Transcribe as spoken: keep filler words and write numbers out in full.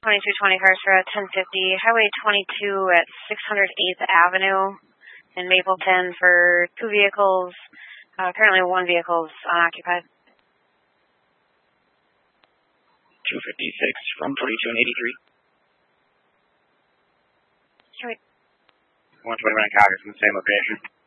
twenty-two twenty-first Road, ten fifty, Highway twenty-two at six hundred eighth Avenue in Mapleton for two vehicles. Uh, currently one vehicle is unoccupied. two fifty-six from twenty-two and eighty-three. Can we... one twenty-one in Congress in the same location.